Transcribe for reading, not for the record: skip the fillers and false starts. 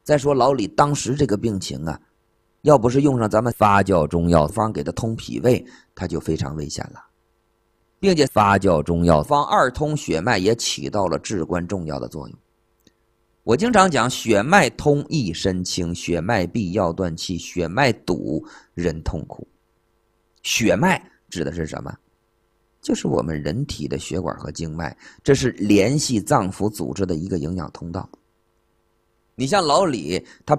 再说老李当时这个病情啊，要不是用上咱们发酵中药方给他通脾胃，他就非常危险了。并且发酵中药方二通血脉也起到了至关重要的作用。我经常讲，血脉通益身轻，血脉闭药断气，血脉堵人痛苦。血脉指的是什么？就是我们人体的血管和经脉，这是联系脏腑组织的一个营养通道。你像老李，他